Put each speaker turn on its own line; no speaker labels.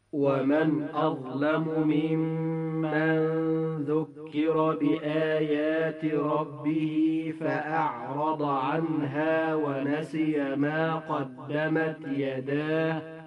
ومن أظلم ممن ذكر بآيات ربه فأعرض عنها ونسي ما قدمت يداه